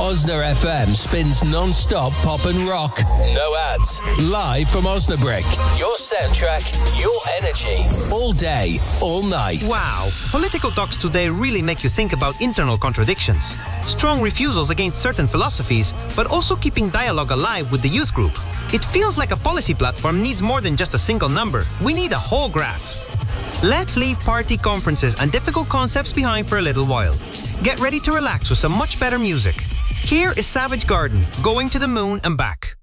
Osna FM spins non-stop pop and rock. No ads. Live from Osnabrück. Your soundtrack, your energy. All day, all night. Wow. Political talks today really make you think about internal contradictions. Strong refusals against certain philosophies, but also keeping dialogue alive with the youth group. It feels like a policy platform needs more than just a single number. We need a whole graph. Let's leave party conferences and difficult concepts behind for a little while. Get ready to relax with some much better music. Here is Savage Garden, Going to the Moon and Back.